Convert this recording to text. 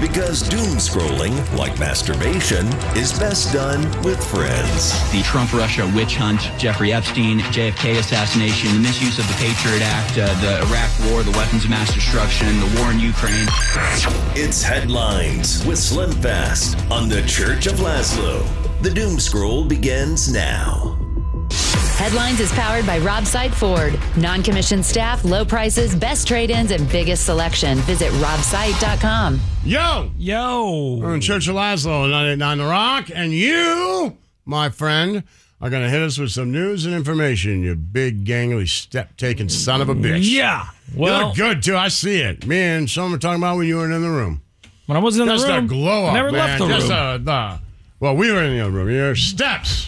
Because doom scrolling, like masturbation, is best done with friends. The Trump-Russia witch hunt, Jeffrey Epstein, JFK assassination, the misuse of the Patriot Act, the Iraq War, the weapons of mass destruction, the war in Ukraine. It's Headlines with Slim Fast on the Church of Laszlo. The doom scroll begins now. Headlines is powered by Rob Sight Ford. Non-commissioned staff, low prices, best trade-ins, and biggest selection. Visit robsight.com. Yo! We're in Church of Laszlo, 98.9 The Rock, and you, my friend, are going to hit us with some news and information, you big, gangly, step-taking son of a bitch. Yeah. Well, you look good, too. I see it. Me and Sean were talking about when you weren't in the room. When I wasn't in the room. Just a glow-up, I never man. left the room. Well, we were in the other room. Your steps.